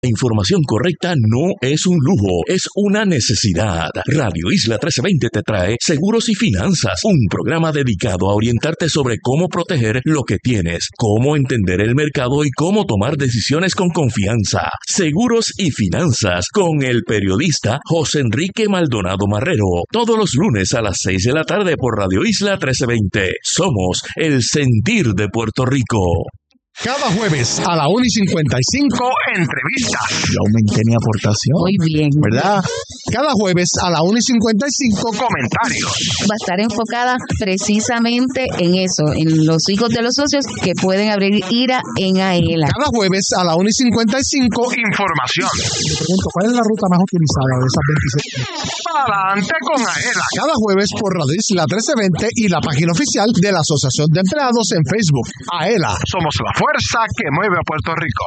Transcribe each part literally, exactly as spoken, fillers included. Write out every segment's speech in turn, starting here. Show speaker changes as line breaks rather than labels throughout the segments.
La información correcta no es un lujo, es una necesidad. Radio Isla trece veinte te trae Seguros y Finanzas, un programa dedicado a orientarte sobre cómo proteger lo que tienes, cómo entender el mercado y cómo tomar decisiones con confianza. Seguros y Finanzas con el periodista José Enrique Maldonado Marrero, todos los lunes a las seis de la tarde por Radio Isla trece veinte. Somos el sentir de Puerto Rico.
Cada jueves a la una y cincuenta y cinco, entrevistas.
Yo aumenté mi aportación.
Muy bien.
¿Verdad? Cada jueves a la una y cincuenta y cinco, comentarios.
Va a estar enfocada precisamente en eso, en los hijos de los socios que pueden abrir IRA en AELA.
Cada jueves a la una y cincuenta y cinco, información.
Me pregunto, ¿cuál es la ruta más utilizada de esas veintiséis?
Adelante con AELA. Cada jueves por Radio Isla trece veinte y la página oficial de la Asociación de Empleados en Facebook. AELA. Somos la fuerza que mueve a Puerto Rico.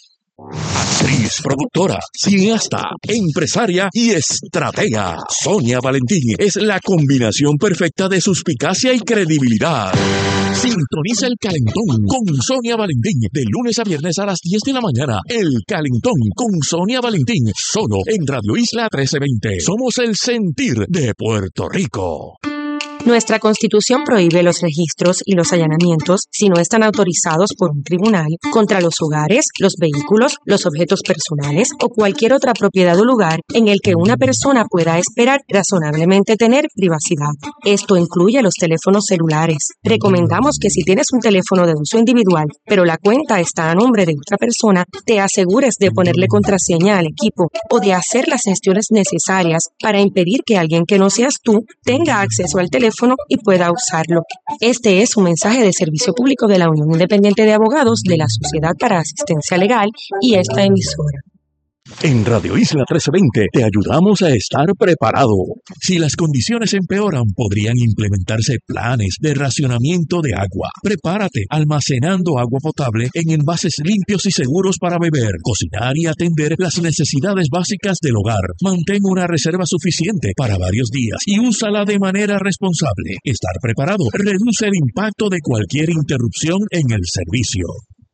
Actriz, productora, cineasta, empresaria y estratega. Sonia Valentín es la combinación perfecta de suspicacia y credibilidad. Sintoniza El Calentón con Sonia Valentín de lunes a viernes a las diez de la mañana. El Calentón con Sonia Valentín, solo en Radio Isla trece veinte. Somos el sentir de Puerto Rico.
Nuestra Constitución prohíbe los registros y los allanamientos si no están autorizados por un tribunal contra los hogares, los vehículos, los objetos personales o cualquier otra propiedad o lugar en el que una persona pueda esperar razonablemente tener privacidad. Esto incluye los teléfonos celulares. Recomendamos que si tienes un teléfono de uso individual, pero la cuenta está a nombre de otra persona, te asegures de ponerle contraseña al equipo o de hacer las gestiones necesarias para impedir que alguien que no seas tú tenga acceso al teléfono y pueda usarlo. Este es un mensaje de servicio público de la Unión Independiente de Abogados de la Sociedad para Asistencia Legal y esta emisora.
En Radio Isla trece veinte te ayudamos a estar preparado. Si las condiciones empeoran, podrían implementarse planes de racionamiento de agua. Prepárate almacenando agua potable en envases limpios y seguros para beber, cocinar y atender las necesidades básicas del hogar. Mantén una reserva suficiente para varios días y úsala de manera responsable. Estar preparado reduce el impacto de cualquier interrupción en el servicio.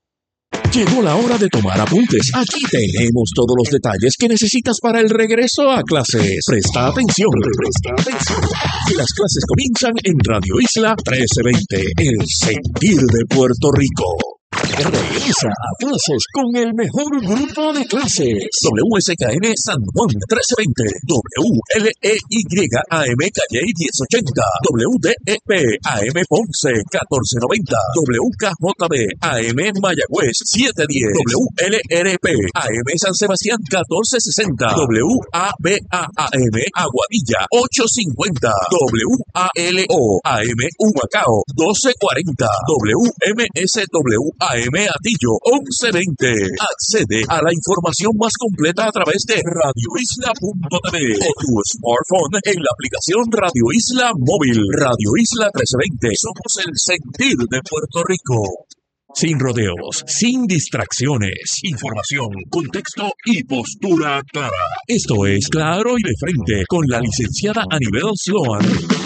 Llegó la hora de tomar apuntes. Aquí tenemos todos los detalles que necesitas para el regreso a clases. Presta atención, presta atención. Las clases comienzan en Radio Isla trece veinte, el sentir de Puerto Rico. Regresa a clases con el mejor grupo de clases. W S K N San Juan trece veinte, W L E Y A M Calle diez ochenta, W D E P A M Ponce catorce noventa, W K J B A M Mayagüez siete diez, W L R P A M San Sebastián catorce sesenta, W A B A A M Aguadilla ocho cincuenta, W A L O A M Humacao doce cuarenta, W M S W A M Atillo once veinte. Accede a la información más completa a través de radio isla punto t v o tu smartphone en la aplicación Radio Isla Móvil. Radio Isla trece veinte. Somos el sentir de Puerto Rico. Sin rodeos, sin distracciones, información, contexto y postura clara. Esto es Claro y de Frente con la licenciada Anibel Sloan.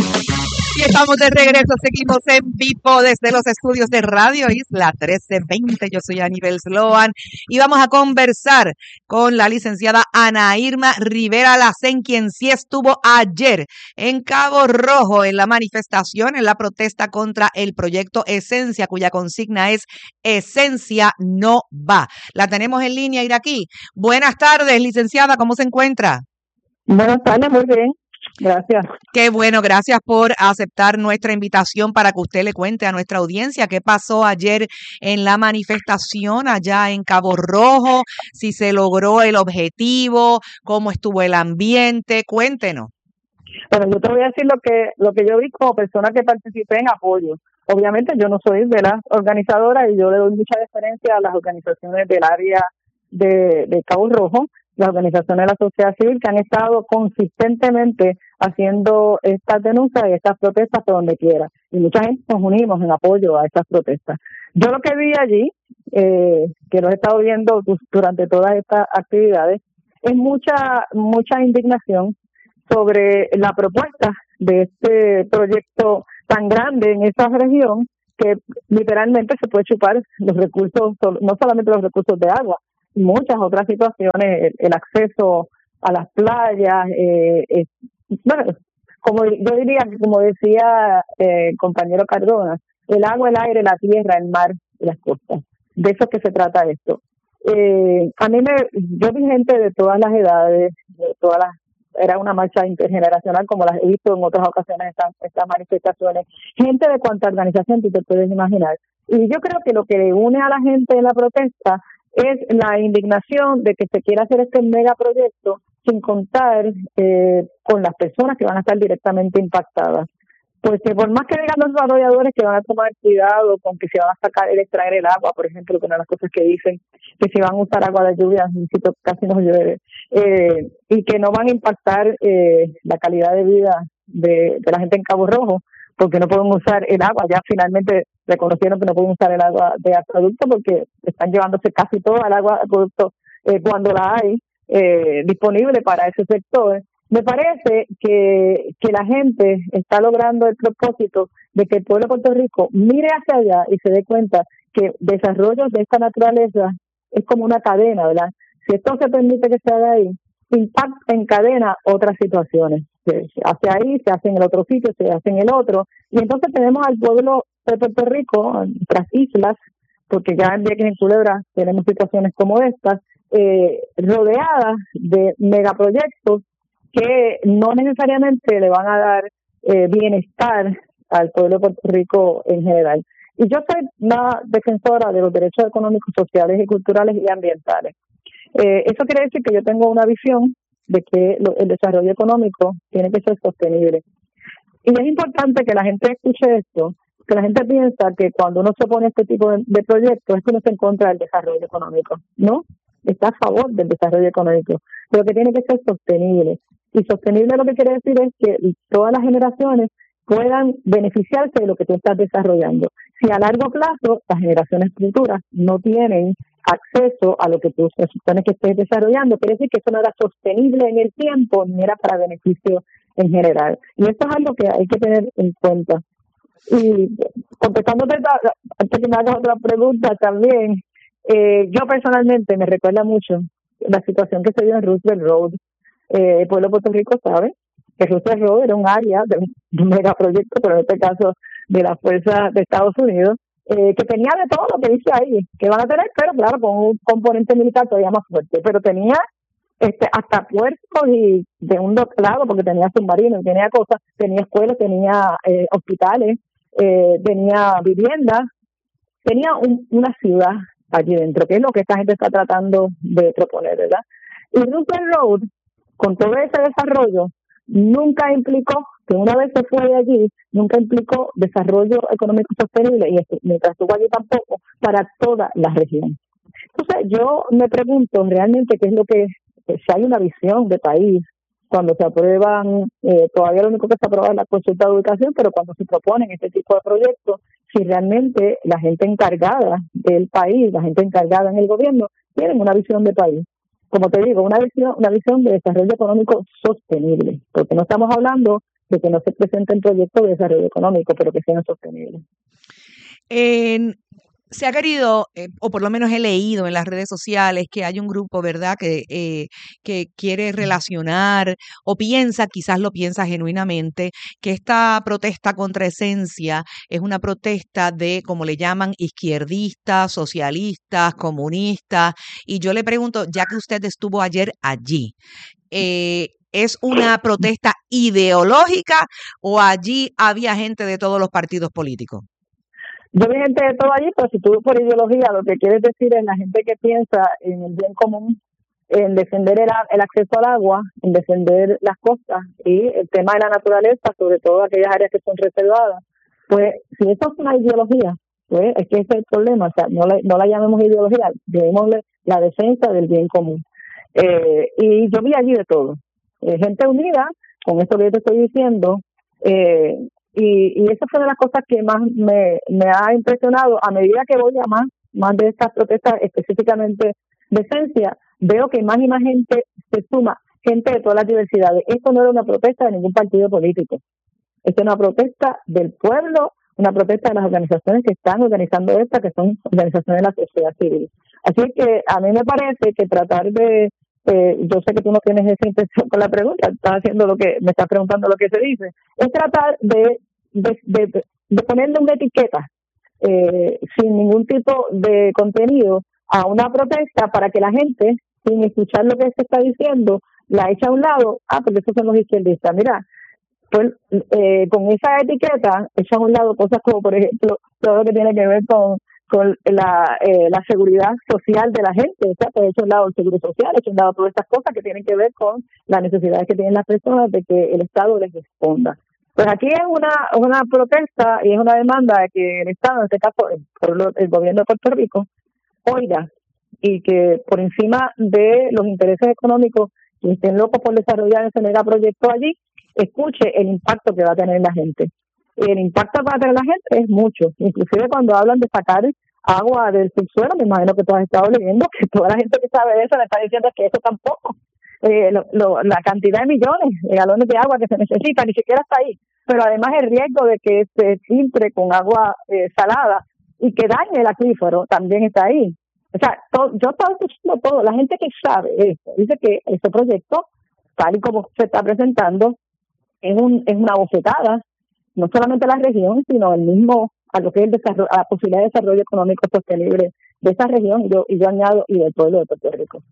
Y estamos de regreso, seguimos en vivo desde los estudios de Radio Isla trece veinte. Yo soy Anibel Sloan y vamos a conversar con la licenciada Ana Irma Rivera Lacén, quien sí estuvo ayer en Cabo Rojo en la manifestación, en la protesta contra el proyecto Esencia, cuya consigna es Esencia no va. La tenemos en línea, ir aquí. Buenas tardes, licenciada, ¿cómo se encuentra?
Buenas tardes, muy bien. Gracias.
Qué bueno, gracias por aceptar nuestra invitación para que usted le cuente a nuestra audiencia qué pasó ayer en la manifestación allá en Cabo Rojo, si se logró el objetivo, cómo estuvo el ambiente, cuéntenos.
Bueno, yo te voy a decir lo que lo que yo vi como persona que participé en apoyo. Obviamente yo no soy de las organizadoras y yo le doy mucha deferencia a las organizaciones del área de, de Cabo Rojo, las organizaciones de la sociedad civil que han estado consistentemente haciendo estas denuncias y estas protestas por donde quiera. Y mucha gente nos unimos en apoyo a estas protestas. Yo lo que vi allí, eh, que lo he estado viendo durante todas estas actividades, es mucha mucha indignación sobre la propuesta de este proyecto tan grande en esa región que literalmente se puede chupar los recursos, no solamente los recursos de agua, muchas otras situaciones, el, el acceso a las playas, eh, eh, bueno, como yo diría, como decía eh, el compañero Cardona, el agua, el aire, la tierra, el mar y las costas. De eso es que se trata esto. Eh, a mí me, yo vi gente de todas las edades, de todas las, era una marcha intergeneracional como las he visto en otras ocasiones estas, estas manifestaciones, gente de cuanta organización tú te puedes imaginar. Y yo creo que lo que une a la gente en la protesta es la indignación de que se quiera hacer este megaproyecto sin contar eh, con las personas que van a estar directamente impactadas. Porque por más que digan los desarrolladores que van a tomar cuidado con que se van a sacar el extraer el agua, por ejemplo, que una de las cosas que dicen que si van a usar agua de lluvia, en un sitio casi no llueve, eh, y que no van a impactar eh, la calidad de vida de, de la gente en Cabo Rojo, porque no pueden usar el agua, ya finalmente reconocieron que no pueden usar el agua de acueducto porque están llevándose casi toda el agua de acueducto eh, cuando la hay eh, disponible para ese sector. Me parece que, que la gente está logrando el propósito de que el pueblo de Puerto Rico mire hacia allá y se dé cuenta que desarrollos de esta naturaleza es como una cadena, ¿verdad? Si esto se permite que se haga ahí, impacta en cadena otras situaciones. Se hace ahí, se hace en el otro sitio, se hace en el otro. Y entonces tenemos al pueblo de Puerto Rico, nuestras islas, porque ya en Vieques y en Culebra tenemos situaciones como estas, eh, rodeadas de megaproyectos que no necesariamente le van a dar eh, bienestar al pueblo de Puerto Rico en general. Y yo soy una defensora de los derechos económicos, sociales y culturales y ambientales. Eh, eso quiere decir que yo tengo una visión de que lo, el desarrollo económico tiene que ser sostenible. Y es importante que la gente escuche esto, que la gente piensa que cuando uno se opone a este tipo de, de proyectos es que uno está en contra del desarrollo económico. No, está a favor del desarrollo económico, pero que tiene que ser sostenible. Y sostenible lo que quiere decir es que todas las generaciones puedan beneficiarse de lo que tú estás desarrollando. Si a largo plazo las generaciones futuras no tienen acceso a lo que tú se supone que estés desarrollando, quiere decir que eso no era sostenible en el tiempo ni era para beneficio en general. Y esto es algo que hay que tener en cuenta. Y contestándote, antes que me hagas otra pregunta también, eh, yo personalmente me recuerda mucho la situación que se dio en Roosevelt Road. Eh, el pueblo de Puerto Rico sabe que Roosevelt Road era un área de un megaproyecto, pero en este caso de la Fuerza de Estados Unidos, eh, que tenía de todo lo que dice ahí, que van a tener, pero claro, con un componente militar todavía más fuerte, pero tenía este hasta puertos y de un lado, porque tenía submarinos, tenía cosas, tenía escuelas, tenía eh, hospitales, eh, tenía viviendas, tenía un, una ciudad allí dentro, que es lo que esta gente está tratando de proponer, ¿verdad? Y Roosevelt Road, con todo ese desarrollo, nunca implicó, que una vez se fue de allí, nunca implicó desarrollo económico sostenible, y esto, mientras estuvo allí tampoco, para toda la región. Entonces, yo me pregunto realmente qué es lo que, si hay una visión de país, cuando se aprueban, eh, todavía lo único que se aprueba es la consulta de ubicación, pero cuando se proponen este tipo de proyectos, si realmente la gente encargada del país, la gente encargada en el gobierno, tienen una visión de país. Como te digo, una visión, una visión de desarrollo económico sostenible, porque no estamos hablando de que no se presenten proyectos de desarrollo económico, pero que sean sostenibles.
En Se ha querido, eh, o por lo menos he leído en las redes sociales, que hay un grupo, ¿verdad?, que, eh, que quiere relacionar o piensa, quizás lo piensa genuinamente, que esta protesta contra Esencia es una protesta de, como le llaman, izquierdistas, socialistas, comunistas. Y yo le pregunto, ya que usted estuvo ayer allí, eh, ¿es una protesta ideológica o allí había gente de todos los partidos políticos?
Yo vi gente de todo allí, pero si tú por ideología lo que quieres decir es la gente que piensa en el bien común, en defender el, el acceso al agua, en defender las costas y el tema de la naturaleza, sobre todo aquellas áreas que son reservadas, pues si eso es una ideología, pues es que ese es el problema, o sea, no, le, no la llamemos ideología, llamémosle la defensa del bien común. Eh, y yo vi allí de todo, eh, gente unida, con esto que yo te estoy diciendo, eh, Y, y esa fue una de las cosas que más me, me ha impresionado. A medida que voy a más, más de estas protestas, específicamente de Esencia, veo que más y más gente se suma, gente de todas las diversidades. Esto no era una protesta de ningún partido político. Esto es una protesta del pueblo, una protesta de las organizaciones que están organizando esta, que son organizaciones de la sociedad civil. Así que a mí me parece que tratar de, eh, yo sé que tú no tienes esa intención con la pregunta, estás haciendo lo que, me estás preguntando lo que se dice, es tratar de, de, de, de ponerle una etiqueta eh, sin ningún tipo de contenido a una protesta para que la gente, sin escuchar lo que se está diciendo, la echa a un lado. Ah, porque esos son los izquierdistas. Mira, pues eh, con esa etiqueta echan a un lado cosas como, por ejemplo, todo lo que tiene que ver con con la eh, la seguridad social de la gente. O sea, pues echa a un lado el seguro social, echa a un lado todas estas cosas que tienen que ver con las necesidades que tienen las personas de que el Estado les responda. Pues aquí es una una protesta y es una demanda de que el Estado, en este caso el, el gobierno de Puerto Rico, oiga y que por encima de los intereses económicos que estén locos por desarrollar ese megaproyecto allí, escuche el impacto que va a tener la gente. El impacto que va a tener la gente es mucho, inclusive cuando hablan de sacar agua del subsuelo, me imagino que tú has estado leyendo, que toda la gente que sabe de eso le está diciendo que eso tampoco, eh, lo, lo, la cantidad de millones de galones de agua que se necesita, ni siquiera está ahí, pero además el riesgo de que se filtre con agua eh, salada y que dañe el acuífero también está ahí. O sea, todo, yo estaba escuchando todo, la gente que sabe esto, dice que este proyecto, tal y como se está presentando, es, un, es una bofetada, no solamente a la región, sino al mismo, a lo que es el desarrollo, a la posibilidad de desarrollo económico sostenible de esa región, y yo, y yo añado, y del pueblo de Puerto Rico.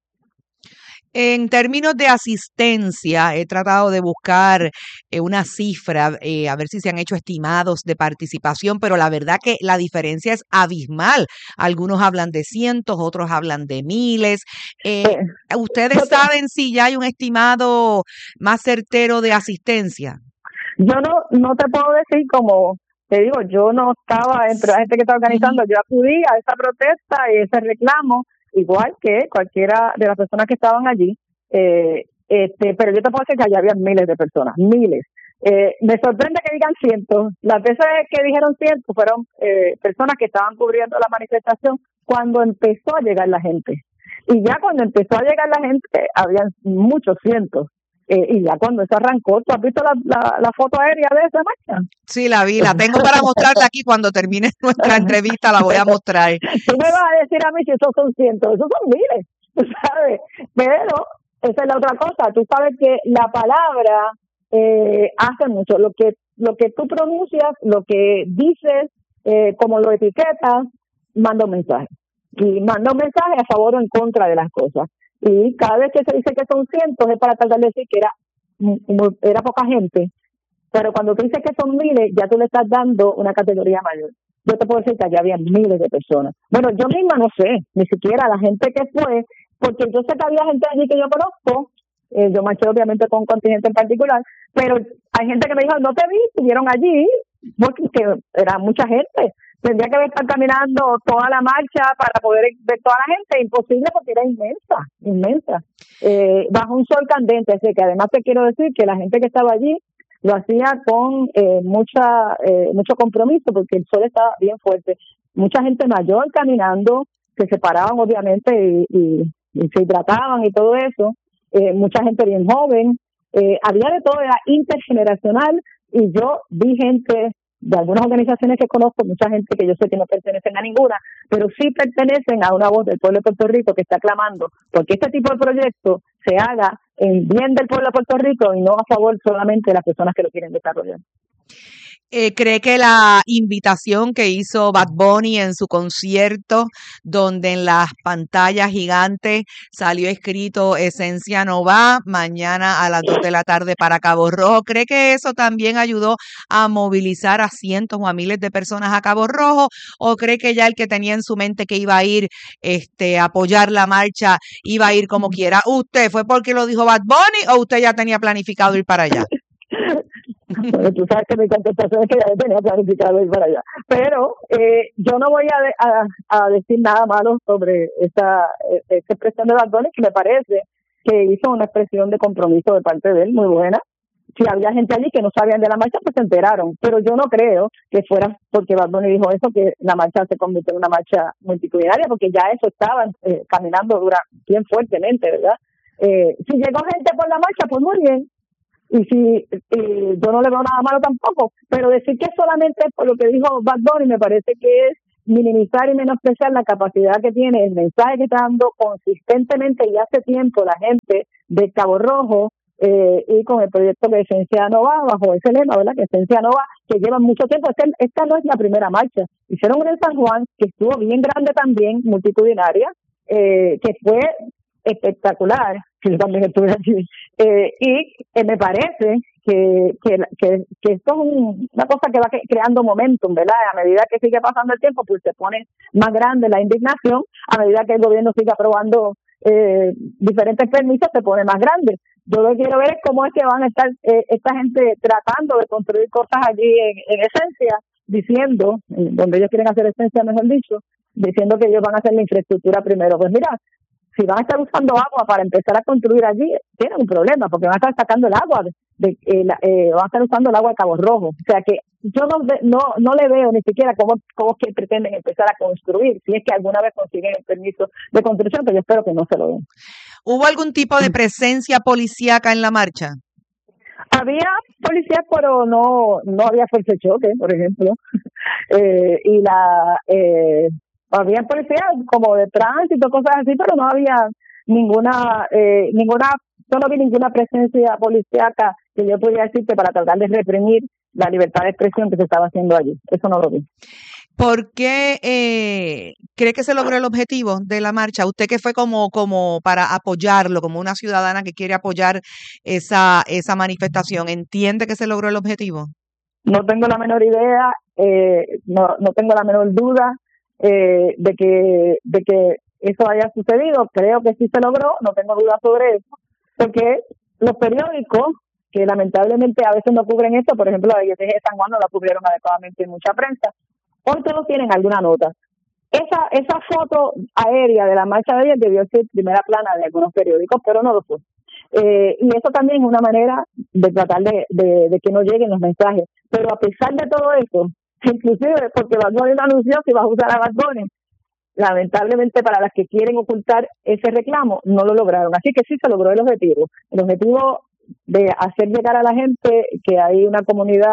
En términos de asistencia, he tratado de buscar eh, una cifra, eh, a ver si se han hecho estimados de participación, pero la verdad que la diferencia es abismal. Algunos hablan de cientos, otros hablan de miles. Eh,
Eh,
¿Ustedes
yo te-
saben si ya hay un estimado más certero de asistencia?
Yo no no te puedo decir, como te digo, yo no estaba entre la gente que está organizando, yo acudí a esa protesta y ese reclamo, igual que cualquiera de las personas que estaban allí, eh, este, pero yo te puedo decir que allá había miles de personas, miles. Eh, me sorprende que digan cientos. Las veces que dijeron cientos fueron eh, personas que estaban cubriendo la manifestación cuando empezó a llegar la gente. Y ya cuando empezó a llegar la gente, habían muchos cientos. Eh, y ya cuando eso arrancó, ¿tú has visto la, la, la foto aérea de esa marcha?
Sí, la vi, la tengo para mostrarla aquí cuando termine nuestra entrevista, la voy a mostrar.
Tú me vas a decir a mí si esos son cientos, esos son miles, tú sabes. Pero esa es la otra cosa, tú sabes que la palabra eh, hace mucho. Lo que lo que tú pronuncias, lo que dices, eh, como lo etiquetas, manda un mensaje. Y manda un mensaje a favor o en contra de las cosas. Y cada vez que se dice que son cientos es para tratar de decir que era, era poca gente. Pero cuando tú dices que son miles, ya tú le estás dando una categoría mayor. Yo te puedo decir que allá había miles de personas. Bueno, yo misma no sé, ni siquiera la gente que fue, porque yo sé que había gente allí que yo conozco, eh, yo marché obviamente con un contingente en particular, pero hay gente que me dijo, no te vi, estuvieron allí, porque era mucha gente. Tendría que estar caminando toda la marcha para poder ver toda la gente, imposible porque era inmensa, inmensa, eh, bajo un sol candente. Así que además te quiero decir que la gente que estaba allí lo hacía con eh, mucha eh, mucho compromiso porque el sol estaba bien fuerte. Mucha gente mayor caminando, que se paraban obviamente y, y, y se hidrataban y todo eso. Eh, mucha gente bien joven. Eh, había de todo, era intergeneracional y yo vi gente de algunas organizaciones que conozco, mucha gente que yo sé que no pertenecen a ninguna, pero sí pertenecen a una voz del pueblo de Puerto Rico que está clamando porque este tipo de proyecto se haga en bien del pueblo de Puerto Rico y no a favor solamente de las personas que lo quieren desarrollar.
Eh, ¿cree que la invitación que hizo Bad Bunny en su concierto, donde en las pantallas gigantes salió escrito Esencia no va, mañana a las dos de la tarde para Cabo Rojo, cree que eso también ayudó a movilizar a cientos o a miles de personas a Cabo Rojo, o cree que ya el que tenía en su mente que iba a ir este, a apoyar la marcha iba a ir como quiera? ¿Usted fue porque lo dijo Bad Bunny o usted ya tenía planificado ir para allá?
Bueno, tú sabes que mi contestación es que ya tenía planificado ir para allá. Pero eh, yo no voy a, de, a, a decir nada malo sobre esa, esa expresión de Bad Bunny, que me parece que hizo una expresión de compromiso de parte de él muy buena. Si había gente allí que no sabían de la marcha, pues se enteraron. Pero yo no creo que fuera porque Bad Bunny dijo eso, que la marcha se convirtió en una marcha multitudinaria, porque ya eso estaban eh, caminando dura, bien fuertemente, ¿verdad? Eh, si llegó gente por la marcha, pues muy bien. Y si eh, yo no le veo nada malo tampoco, pero decir que solamente por lo que dijo Bad Bunny me parece que es minimizar y menospreciar la capacidad que tiene el mensaje que está dando consistentemente y hace tiempo la gente de Cabo Rojo eh, y con el proyecto de Esencia Nova, bajo ese lema, ¿verdad? Que Esencia Nova, que lleva mucho tiempo. Esta, esta no es la primera marcha. Hicieron una en San Juan, que estuvo bien grande también, multitudinaria, eh, que fue espectacular, que yo también estuve allí, eh, y eh, me parece que, que, que, que esto es un, una cosa que va creando momentum, ¿verdad? A medida que sigue pasando el tiempo, pues se pone más grande la indignación, a medida que el gobierno sigue aprobando eh, diferentes permisos, se pone más grande. Yo lo que quiero ver es cómo es que van a estar eh, esta gente tratando de construir cosas allí en, en esencia, diciendo, eh, donde ellos quieren hacer esencia, mejor dicho, diciendo que ellos van a hacer la infraestructura primero. Pues mira, si van a estar usando agua para empezar a construir allí, tienen un problema, porque van a estar sacando el agua, de, de eh, la, eh, van a estar usando el agua de Cabo Rojo. O sea que yo no no no le veo ni siquiera cómo, cómo es que pretenden empezar a construir, si es que alguna vez consiguen el permiso de construcción, pero yo espero que no se lo den.
¿Hubo algún tipo de presencia policíaca en la marcha?
Había policías, pero no no había fuerza de choque, por ejemplo. eh, y la... Eh, había policías como de tránsito, cosas así, pero no había ninguna, eh, ninguna, yo no vi ninguna presencia policíaca que yo pudiera decirte para tratar de reprimir la libertad de expresión que se estaba haciendo allí. Eso no lo vi.
¿Por qué eh, cree que se logró el objetivo de la marcha? Usted que fue como, como para apoyarlo, como una ciudadana que quiere apoyar esa, esa manifestación, ¿entiende que se logró el objetivo?
No tengo la menor idea, eh, no, no tengo la menor duda. Eh, de que de que eso haya sucedido. Creo que sí se logró, no tengo duda sobre eso, porque los periódicos, que lamentablemente a veces no cubren esto, por ejemplo la I S G de San Juan no la cubrieron adecuadamente en mucha prensa, hoy todos tienen alguna nota. Esa esa foto aérea de la marcha de ayer debió ser primera plana de algunos periódicos, pero no lo fue. Eh, y eso también es una manera de tratar de, de, de que no lleguen los mensajes. Pero a pesar de todo eso, inclusive porque Bad Bunny lo anunció si vas a usar a Bad Bunny, lamentablemente para las que quieren ocultar ese reclamo no lo lograron, así que sí se logró el objetivo el objetivo de hacer llegar a la gente que hay una comunidad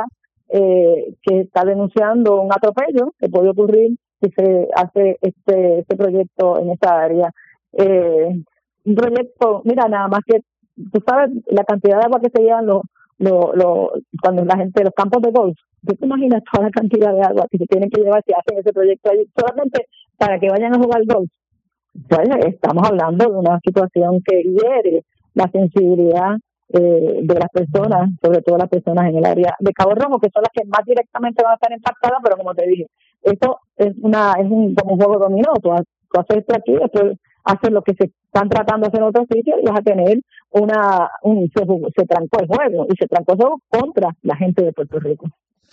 eh, que está denunciando un atropello que puede ocurrir si se hace este este proyecto en esta área. Eh, un proyecto, mira, nada más que tú sabes la cantidad de agua que se llevan los Lo, lo, cuando la gente, los campos de golf, ¿tú te imaginas toda la cantidad de agua que se tienen que llevar si hacen ese proyecto ahí solamente para que vayan a jugar golf? Pues estamos hablando de una situación que hiere la sensibilidad eh, de las personas, sobre todo las personas en el área de Cabo Rojo, que son las que más directamente van a estar impactadas, pero como te dije, esto es una es un, como un juego dominó, tú, tú haces esto aquí, después hacer lo que se están tratando de hacer en otros sitios y vas a tener una un se, se trancó el juego y se trancó el juego contra la gente de Puerto Rico.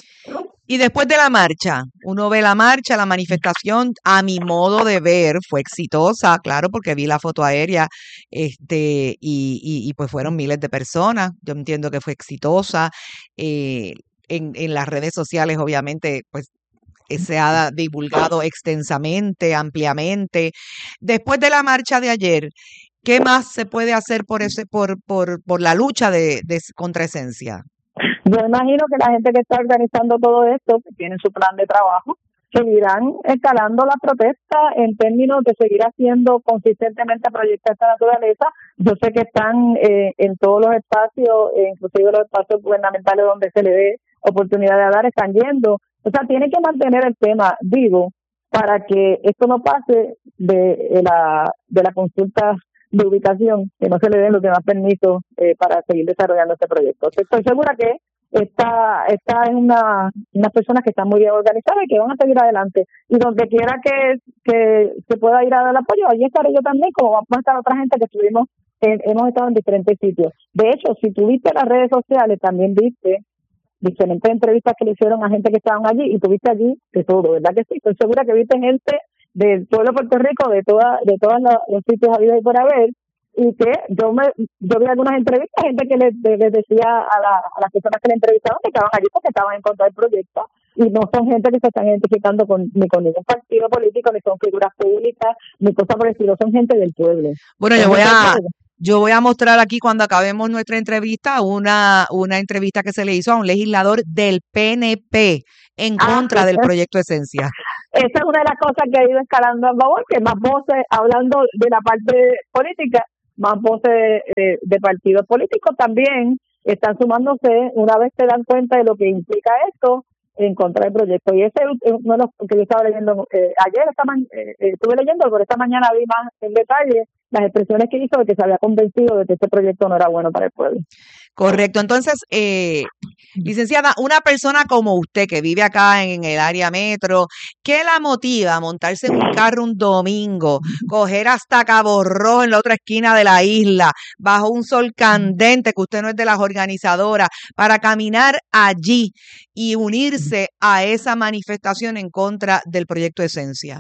Y después de la marcha, uno ve la marcha, la manifestación, a mi modo de ver, fue exitosa, claro, porque vi la foto aérea, este, y, y, y pues fueron miles de personas. Yo entiendo que fue exitosa. Eh, en, en las redes sociales, obviamente, pues se ha divulgado extensamente, ampliamente. Después de la marcha de ayer, ¿qué más se puede hacer por ese, por, por, por la lucha de, de contra Esencia?
Yo imagino que la gente que está organizando todo esto, que tiene su plan de trabajo, seguirán escalando la protesta en términos de seguir haciendo consistentemente proyectos de esta naturaleza. Yo sé que están eh, en todos los espacios, eh, inclusive los espacios gubernamentales donde se le dé oportunidad de hablar, están yendo. O sea, tiene que mantener el tema vivo para que esto no pase de la de la consulta de ubicación, que no se le den los demás permisos eh, para seguir desarrollando este proyecto. Estoy segura que esta esta es una unas personas que están muy bien organizadas y que van a seguir adelante. Y donde quiera que, que se pueda ir a dar el apoyo, allí estaré yo también, como vamos a estar otra gente que estuvimos, eh, hemos estado en diferentes sitios. De hecho, si tú viste las redes sociales, también viste diferentes entrevistas que le hicieron a gente que estaban allí y tuviste allí de todo, ¿verdad que sí? Estoy segura que viste gente del pueblo de Puerto Rico, de toda, de todos los, los sitios habidos y por haber, y que yo me yo vi algunas entrevistas, gente que les, les decía a, la, a las personas que le entrevistaban que estaban allí porque estaban en contra del proyecto, y no son gente que se están identificando con ni con ningún partido político, ni son figuras públicas, ni cosas por el estilo, son gente del pueblo.
Bueno, yo voy a... Yo voy a mostrar aquí cuando acabemos nuestra entrevista una, una entrevista que se le hizo a un legislador del P N P en contra ah, del proyecto Esencia.
esa es una de las cosas que ha ido escalando a favor, que más voces, hablando de la parte política, más voces de, de partidos políticos también están sumándose una vez se dan cuenta de lo que implica esto en contra del proyecto. Y ese es uno de los que yo estaba leyendo eh, ayer, esta ma- eh, estuve leyendo, pero esta mañana vi más en detalle las expresiones que hizo de que se había convencido de que este proyecto no era bueno para el pueblo.
Correcto. Entonces, eh, licenciada, una persona como usted que vive acá en el área metro, ¿qué la motiva a montarse en un carro un domingo, coger hasta Cabo Rojo en la otra esquina de la isla, bajo un sol candente, que usted no es de las organizadoras, para caminar allí y unirse a esa manifestación en contra del proyecto Esencia?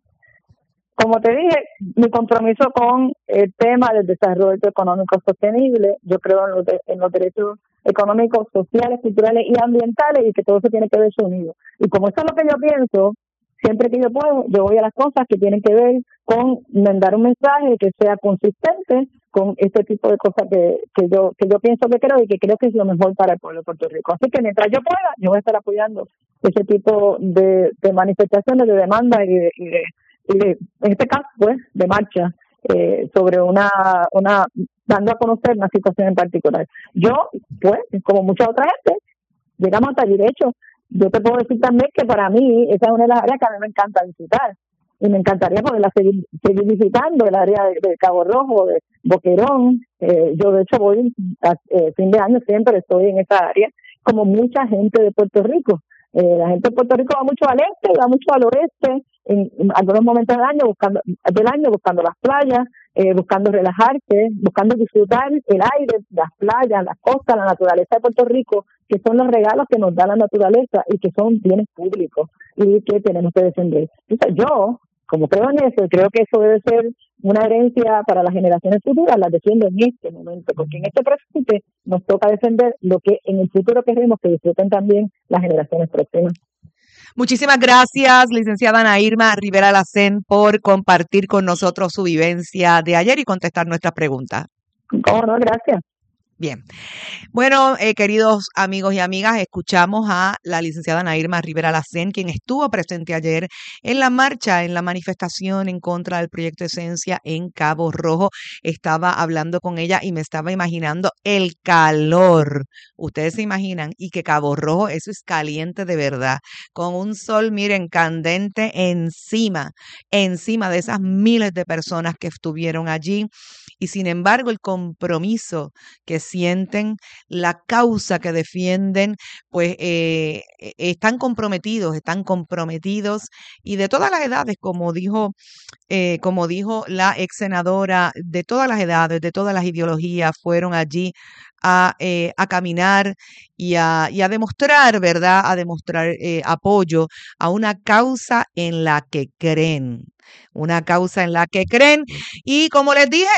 Como te dije, mi compromiso con el tema del desarrollo económico sostenible, yo creo en los, de, en los derechos económicos, sociales, culturales y ambientales, y que todo eso tiene que verse unido. Y como eso es lo que yo pienso, siempre que yo puedo, yo voy a las cosas que tienen que ver con mandar un mensaje que sea consistente con este tipo de cosas que, que yo que yo pienso que creo y que creo que es lo mejor para el pueblo de Puerto Rico. Así que mientras yo pueda, yo voy a estar apoyando ese tipo de, de manifestaciones, de demanda y de, y de y de, en este caso pues de marcha eh, sobre una una dando a conocer una situación en particular. Yo pues como mucha otra gente llegamos hasta allí. De hecho, yo te puedo decir también que para mí esa es una de las áreas que a mí me encanta visitar y me encantaría poderla seguir, seguir visitando, el área de, de Cabo Rojo, de Boquerón. Eh, yo de hecho voy a eh, fin de año, siempre estoy en esa área, como mucha gente de Puerto Rico. Eh, la gente de Puerto Rico va mucho al este, va mucho al oeste, en, en algunos momentos del año buscando del año buscando las playas, eh, buscando relajarse, buscando disfrutar el aire, las playas, las costas, la naturaleza de Puerto Rico, que son los regalos que nos da la naturaleza y que son bienes públicos y que tenemos que defender. Entonces yo, como creo en eso, creo que eso debe ser una herencia para las generaciones futuras, las defiendo en este momento, porque en este presente nos toca defender lo que en el futuro queremos que disfruten también las generaciones próximas.
Muchísimas gracias, licenciada Ana Irma Rivera Lacén, por compartir con nosotros su vivencia de ayer y contestar nuestras preguntas.
¿Cómo no? Gracias.
Bien. Bueno, eh, queridos amigos y amigas, escuchamos a la licenciada Ana Irma Rivera Lacén, quien estuvo presente ayer en la marcha, en la manifestación en contra del proyecto Esencia en Cabo Rojo. Estaba hablando con ella y me estaba imaginando el calor. Ustedes se imaginan, y que Cabo Rojo, eso es caliente de verdad, con un sol, miren, candente encima, encima de esas miles de personas que estuvieron allí. Y sin embargo, el compromiso que sienten, la causa que defienden, pues eh, están comprometidos, están comprometidos y de todas las edades, como dijo, eh, como dijo la ex senadora, de todas las edades, de todas las ideologías, fueron allí a, eh, a caminar y a, y a demostrar, ¿verdad? A demostrar eh, apoyo a una causa en la que creen, una causa en la que creen. Y como les dije,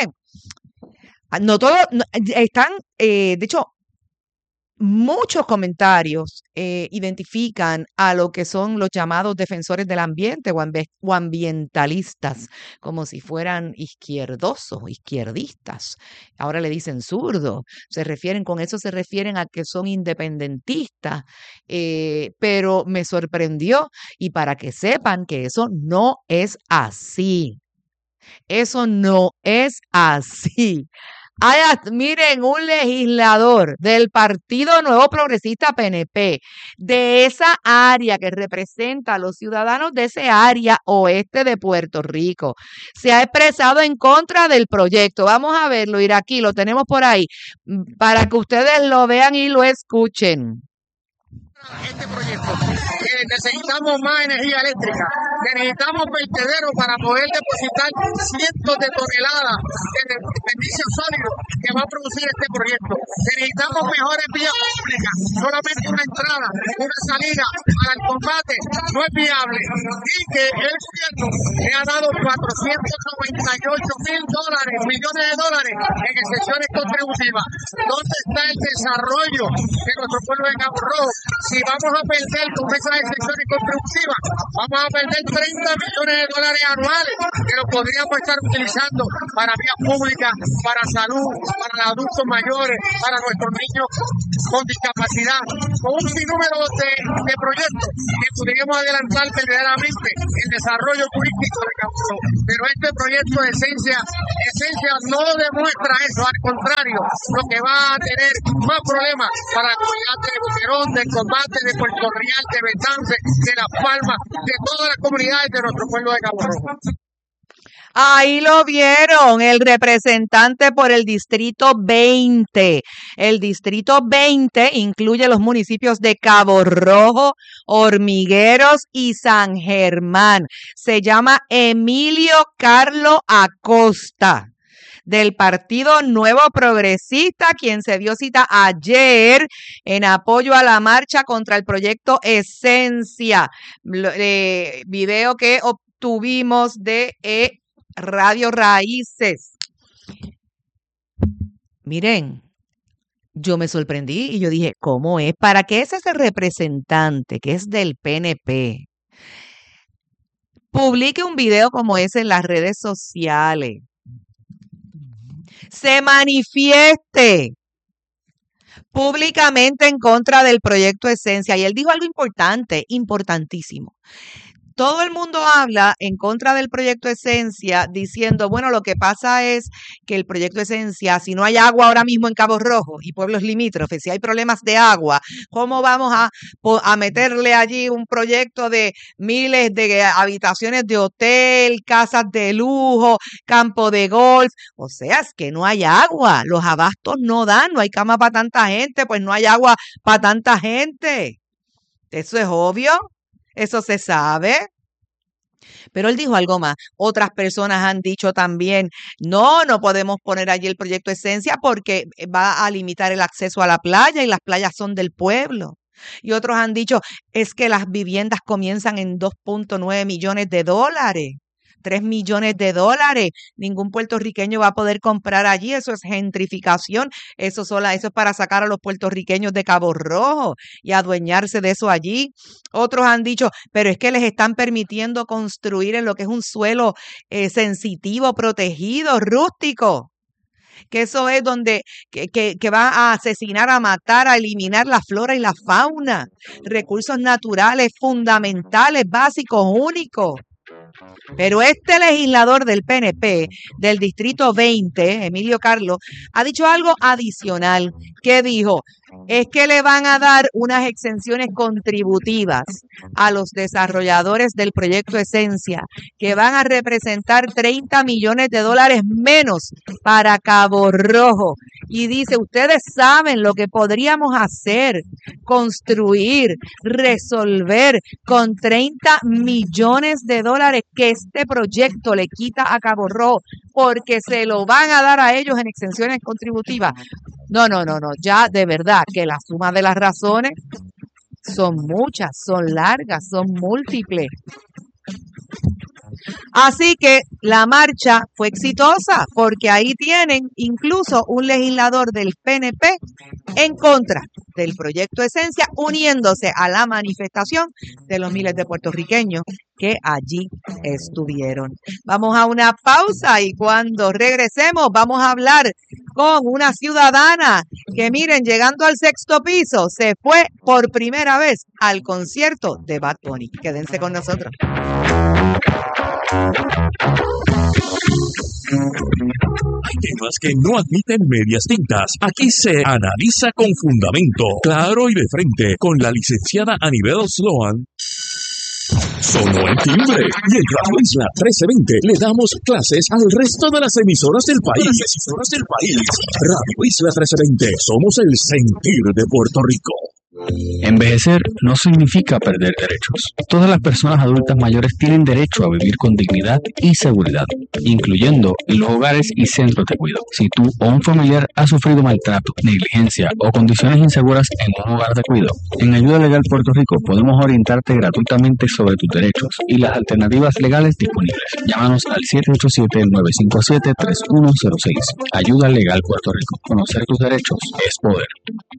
no todos no, están, eh, de hecho, muchos comentarios eh, identifican a lo que son los llamados defensores del ambiente o, ambi- o ambientalistas, como si fueran izquierdosos, izquierdistas. Ahora le dicen zurdo, se refieren, con eso se refieren a que son independentistas, eh, pero me sorprendió, y para que sepan que eso no es así. Eso no es así. Hay, miren, un legislador del Partido Nuevo Progresista P N P, de esa área que representa a los ciudadanos de ese área oeste de Puerto Rico, se ha expresado en contra del proyecto. Vamos a verlo, ir aquí, lo tenemos por ahí, para que ustedes lo vean y lo escuchen.
Este proyecto, que necesitamos más energía eléctrica, que necesitamos vertederos para poder depositar cientos de toneladas de desperdicio sólido que va a producir este proyecto, que necesitamos mejores vías públicas. Solamente una entrada, una salida para el combate no es viable, y que el gobierno le ha dado cuatrocientos noventa y ocho mil dólares, millones de dólares en excepciones contributivas. ¿Dónde está el desarrollo de nuestro pueblo de Cabo Rojo? Si vamos a perder con esas excepciones contributivas, vamos a perder treinta millones de dólares anuales que los podríamos estar utilizando para vías públicas, para salud, para la adultos mayores, para nuestros niños con discapacidad, con un sinnúmero de, de proyectos que podríamos adelantar verdaderamente el desarrollo turístico de Cabo Rojo. Pero este proyecto de esencia, esencia no demuestra eso, al contrario, lo que va a tener más problemas para la comunidad de Boquerón, de Combate, de Puerto Real, de Betance, de Las Palmas, de todas las comunidades de nuestro pueblo de Cabo Rojo.
Ahí lo vieron, el representante por el Distrito veinte. El Distrito veinte incluye los municipios de Cabo Rojo, Hormigueros y San Germán. Se llama Emilio Carlo Acosta, del Partido Nuevo Progresista, quien se dio cita ayer en apoyo a la marcha contra el proyecto Esencia. Eh, video que obtuvimos de eh, Radio Raíces. Miren, yo me sorprendí y yo dije, ¿cómo es? ¿Para qué es ese representante que es del P N P publique un video como ese en las redes sociales? Se manifieste públicamente en contra del proyecto Esencia. Y él dijo algo importante, importantísimo. Todo el mundo habla en contra del proyecto Esencia diciendo, bueno, lo que pasa es que el proyecto Esencia, si no hay agua ahora mismo en Cabo Rojo y pueblos limítrofes, si hay problemas de agua, ¿cómo vamos a, a meterle allí un proyecto de miles de habitaciones de hotel, casas de lujo, campo de golf? O sea, es que no hay agua, los abastos no dan, no hay cama para tanta gente, pues no hay agua para tanta gente. Eso es obvio. Eso se sabe. Pero él dijo algo más. Otras personas han dicho también, no, no podemos poner allí el proyecto Esencia porque va a limitar el acceso a la playa y las playas son del pueblo. Y otros han dicho, es que las viviendas comienzan en dos punto nueve millones de dólares. tres millones de dólares. Ningún puertorriqueño va a poder comprar allí. Eso es gentrificación. Eso, sola, eso es para sacar a los puertorriqueños de Cabo Rojo y adueñarse de eso allí. Otros han dicho, pero es que les están permitiendo construir en lo que es un suelo eh, sensitivo, protegido, rústico. Que eso es donde que, que, que va a asesinar, a matar, a eliminar la flora y la fauna. Recursos naturales fundamentales, básicos, únicos. Pero este legislador del P N P, del Distrito veinte, Emilio Carlo, ha dicho algo adicional. ¿Qué dijo? Es que le van a dar unas exenciones contributivas a los desarrolladores del proyecto Esencia, que van a representar treinta millones de dólares menos para Cabo Rojo. Y dice, ustedes saben lo que podríamos hacer, construir, resolver con treinta millones de dólares que este proyecto le quita a Cabo Rojo, porque se lo van a dar a ellos en exenciones contributivas. No, no, no, no, ya de verdad que la suma de las razones son muchas, son largas, son múltiples. Así que la marcha fue exitosa porque ahí tienen incluso un legislador del P N P en contra del proyecto Esencia, uniéndose a la manifestación de los miles de puertorriqueños que allí estuvieron. Vamos a una pausa y cuando regresemos vamos a hablar con una ciudadana que, miren, llegando al sexto piso, se fue por primera vez al concierto de Bad Bunny. Quédense con nosotros.
Hay temas que no admiten medias tintas. Aquí se analiza con fundamento, claro y de frente, con la licenciada Anibel Sloan. Sonó el timbre y en Radio Isla trece veinte le damos clases al resto de las emisoras del país. Las emisoras del país. Radio Isla trece veinte, somos el sentir de Puerto Rico.
Envejecer no significa perder derechos. Todas las personas adultas mayores tienen derecho a vivir con dignidad y seguridad, incluyendo los hogares y centros de cuidado. Si tú o un familiar ha sufrido maltrato, negligencia o condiciones inseguras en un hogar de cuidado, en Ayuda Legal Puerto Rico podemos orientarte gratuitamente sobre tus derechos y las alternativas legales disponibles. Llámanos al siete ocho siete, nueve cinco siete, tres uno cero seis. Ayuda Legal Puerto Rico. Conocer tus derechos es poder.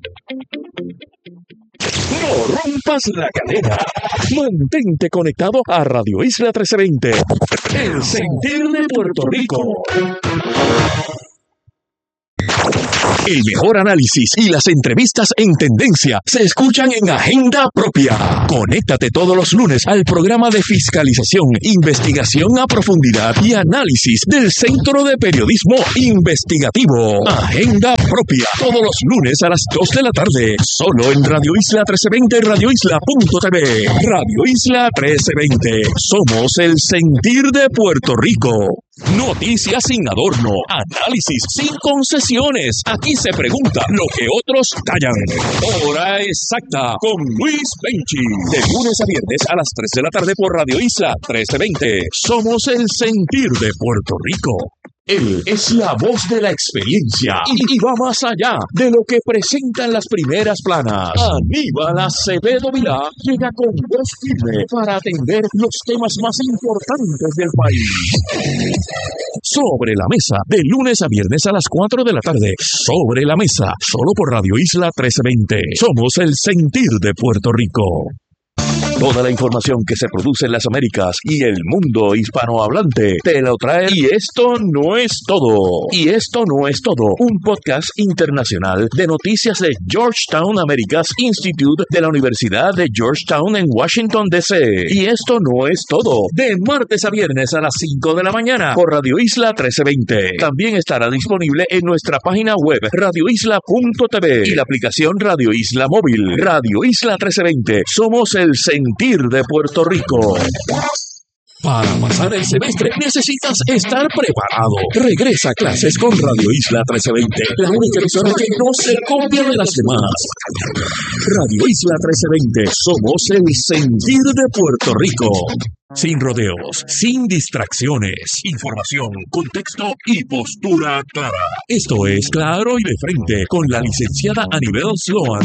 No rompas la cadena. Mantente conectado a Radio Isla trece veinte. El sentir de Puerto Rico. El mejor análisis y las entrevistas en tendencia se escuchan en Agenda Propia. Conéctate todos los lunes al programa de fiscalización, investigación a profundidad y análisis del Centro de Periodismo Investigativo. Agenda Propia, todos los lunes a las dos de la tarde, solo en Radio Isla trece veinte, radio isla punto t v. Radio Isla trece veinte, somos el sentir de Puerto Rico. Noticias sin adorno, análisis sin concesiones. Aquí se pregunta lo que otros callan. Hora exacta con Luis Benchi. De lunes a viernes a las tres de la tarde por Radio Isla trece veinte. Somos el sentir de Puerto Rico. Él es la voz de la experiencia y, y va más allá de lo que presentan las primeras planas. Aníbal Acevedo Vilá llega con voz firme para atender los temas más importantes del país. Sobre la mesa, de lunes a viernes a las cuatro de la tarde. Sobre la mesa, solo por Radio Isla trece veinte. Somos el sentir de Puerto Rico. Toda la información que se produce en las Américas y el mundo hispanohablante te lo trae. Y esto no es todo. Y esto no es todo. Un podcast internacional de noticias de Georgetown Americas Institute de la Universidad de Georgetown en Washington, D C. Y esto no es todo. De martes a viernes a las cinco de la mañana por Radio Isla trece veinte. También estará disponible en nuestra página web radio isla punto t v y la aplicación Radio Isla Móvil. Radio Isla trece veinte. Somos el sentir de Puerto Rico. Para pasar el semestre necesitas estar preparado. Regresa a clases con Radio Isla trece veinte, la única emisora que no se copia de las demás. Radio Isla trece veinte, somos el sentir de Puerto Rico. Sin rodeos, sin distracciones, información, contexto y postura clara. Esto es Claro y de Frente con la licenciada Anibel Sloan.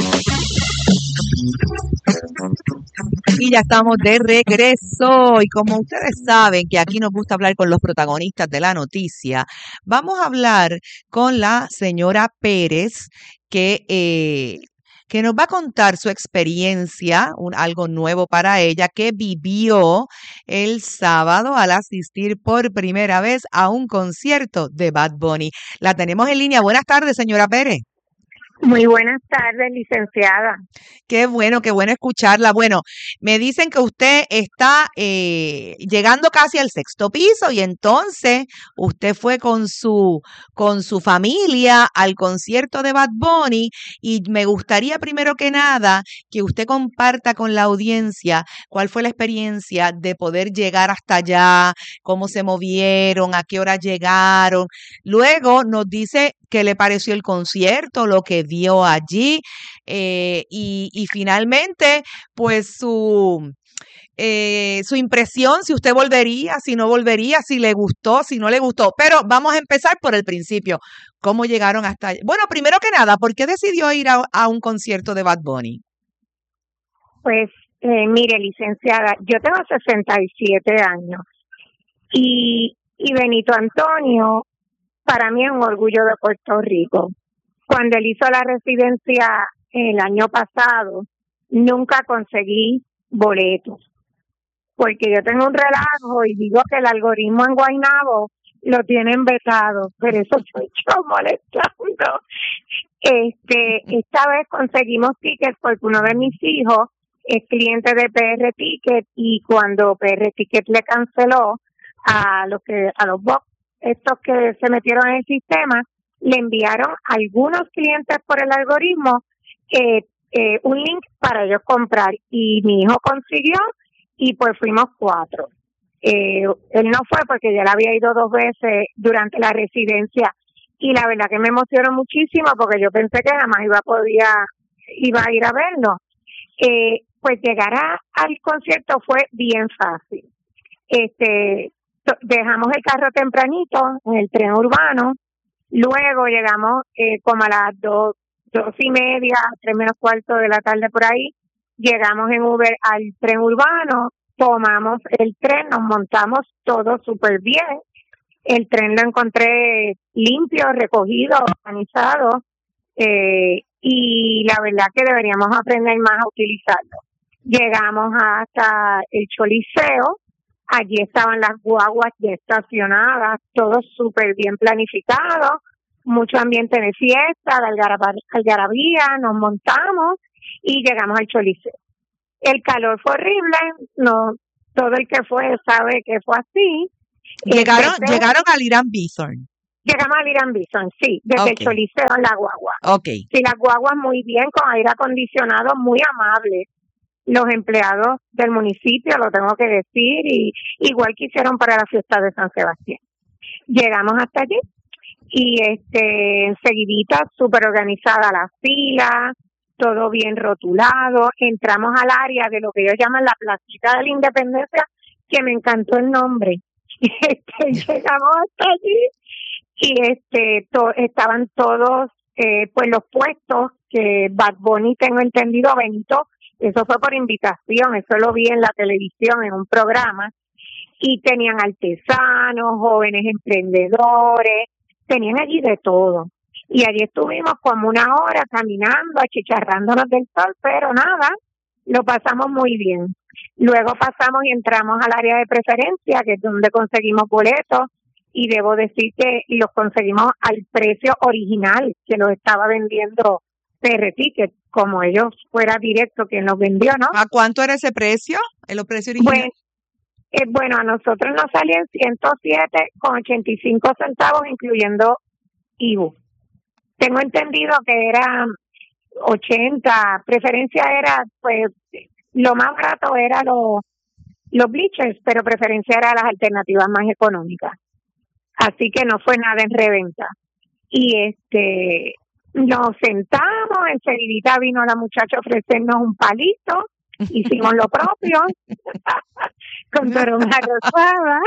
Y ya estamos de regreso y como ustedes saben que aquí nos gusta hablar con los protagonistas de la noticia, vamos a hablar con la señora Pérez que, eh, que nos va a contar su experiencia, un, algo nuevo para ella que vivió el sábado al asistir por primera vez a un concierto de Bad Bunny. La tenemos en línea. Buenas tardes, señora Pérez.
Muy buenas tardes, licenciada.
Qué bueno, qué bueno escucharla. Bueno, me dicen que usted está eh, llegando casi al sexto piso y entonces usted fue con su con su familia al concierto de Bad Bunny y me gustaría primero que nada que usted comparta con la audiencia cuál fue la experiencia de poder llegar hasta allá, cómo se movieron, a qué hora llegaron. Luego nos dice qué le pareció el concierto, lo que vio allí eh, y, y finalmente pues su eh, su impresión, si usted volvería, si no volvería, si le gustó, si no le gustó. Pero vamos a empezar por el principio. ¿Cómo llegaron hasta allá? Bueno, primero que nada, ¿por qué decidió ir a, a un concierto de Bad Bunny?
Pues eh, mire, licenciada, yo tengo sesenta y siete años y, y Benito Antonio para mí es un orgullo de Puerto Rico. Cuando él hizo la residencia el año pasado, nunca conseguí boletos, porque yo tengo un relajo y digo que el algoritmo en Guaynabo lo tienen vetado, pero eso soy yo molestando. Este, esta vez conseguimos tickets porque uno de mis hijos es cliente de P R Ticket y cuando P R Ticket le canceló a los que a los box estos que se metieron en el sistema, le enviaron a algunos clientes por el algoritmo eh, eh, un link para ellos comprar y mi hijo consiguió y pues fuimos cuatro. Eh, él no fue porque ya le había ido dos veces durante la residencia y la verdad que me emocionó muchísimo porque yo pensé que jamás iba a poder, iba a ir a verlo. Eh, pues llegar a, al concierto fue bien fácil. Este Dejamos el carro tempranito en el tren urbano, luego llegamos eh, como a las dos, dos y media, tres menos cuarto de la tarde por ahí, llegamos en Uber al tren urbano, tomamos el tren, nos montamos todo súper bien, el tren lo encontré limpio, recogido, organizado, eh, y la verdad que deberíamos aprender más a utilizarlo. Llegamos hasta el Choliseo. Allí estaban las guaguas ya estacionadas, todo súper bien planificado, mucho ambiente de fiesta, de algarab- algarabía, nos montamos y llegamos al Choliseo. El calor fue horrible, no, todo el que fue sabe que fue así.
Llegaron,
Este,
llegaron al Irán Bithorn.
Llegamos al Irán Bithorn, sí, desde
Ok.
el Choliseo en la guagua.
Ok.
Sí, las guaguas muy bien, con aire acondicionado, muy amables. Los empleados del municipio, lo tengo que decir, y igual que hicieron para la fiesta de San Sebastián. Llegamos hasta allí y este enseguidita, súper organizada la fila, todo bien rotulado. Entramos al área de lo que ellos llaman la placita de la Independencia, que me encantó el nombre. Este, llegamos hasta allí y este to- estaban todos eh, pues los puestos que Bad Bunny, tengo entendido, Benito, eso fue por invitación, eso lo vi en la televisión en un programa, y tenían artesanos, jóvenes emprendedores, tenían allí de todo. Y allí estuvimos como una hora caminando, achicharrándonos del sol, pero nada, lo pasamos muy bien. Luego pasamos y entramos al área de preferencia, que es donde conseguimos boletos, y debo decir que los conseguimos al precio original que los estaba vendiendo P R Ticket, como ellos fuera directo quien los vendió, ¿no?
¿A cuánto era ese precio? ¿El precio original?
Bueno, eh, bueno, a nosotros nos salían ciento siete con ochenta y cinco centavos, incluyendo I V U. Tengo entendido que era ochenta, preferencia era, pues, lo más barato era los, los bleachers, pero preferencia era las alternativas más económicas. Así que no fue nada en reventa. Y este, nos sentamos, enseguidita vino la muchacha a ofrecernos un palito, hicimos lo propio, con toronja rosada,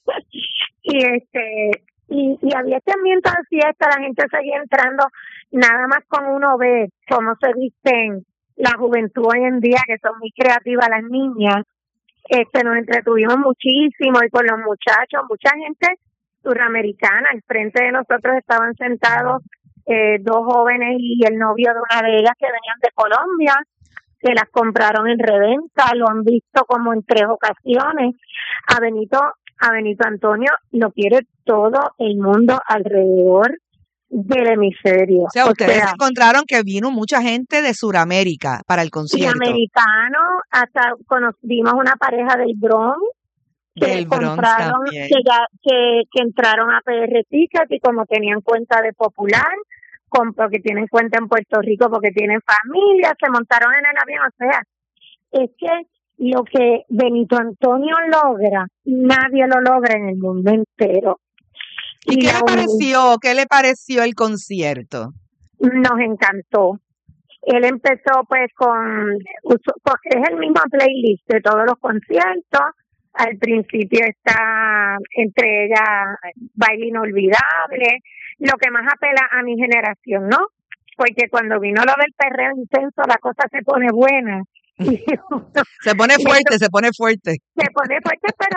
y este, y, y había este ambiente de fiesta, la gente seguía entrando, nada más con uno ver cómo se visten la juventud hoy en día, que son muy creativas las niñas. Este, nos entretuvimos muchísimo, y con los muchachos, mucha gente suramericana. Al frente de nosotros estaban sentados eh, dos jóvenes y el novio de una de ellas que venían de Colombia, que las compraron en reventa, lo han visto como en tres ocasiones. A Benito, a Benito Antonio lo quiere todo el mundo alrededor del hemisferio.
O sea,
O
ustedes
sea,
encontraron que vino mucha gente de Sudamérica para el
y
concierto.
americanos, hasta conocimos una pareja del Bronx que
Del Bronx
compraron,
también.
que ya que, que entraron a P R Ticket, y como tenían cuenta de Popular, con, porque tienen cuenta en Puerto Rico, porque tienen familia, se montaron en el avión. O sea, es que lo que Benito Antonio logra, nadie lo logra en el mundo entero.
¿Y qué
la
le
uni-
pareció? ¿Qué le pareció el concierto?
Nos encantó. Él empezó pues con, usó- con- es el mismo playlist de todos los conciertos. Al principio está entre ellas Baile Inolvidable, lo que más apela a mi generación, ¿no? Porque cuando vino lo del perreo intenso, la cosa se pone buena. Y uno
Se pone fuerte, se pone fuerte.
se pone fuerte, pero